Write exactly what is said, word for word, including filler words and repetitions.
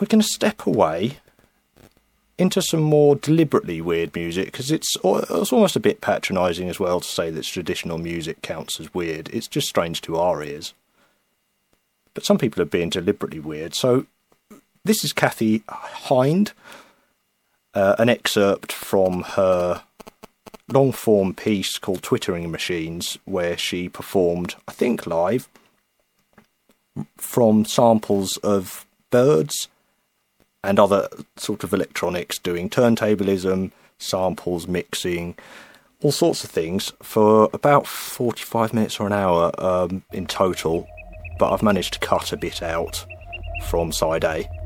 we're going to step away into some more deliberately weird music, because it's, it's almost a bit patronising as well to say that traditional music counts as weird. It's just strange to our ears. But some people are being deliberately weird. So this is Kathy Hind, uh, an excerpt from her long-form piece called Twittering Machines, where she performed, I think live, from samples of birds and other sort of electronics, doing turntablism, samples, mixing, all sorts of things for about forty-five minutes or an hour um, in total. But I've managed to cut a bit out from side A.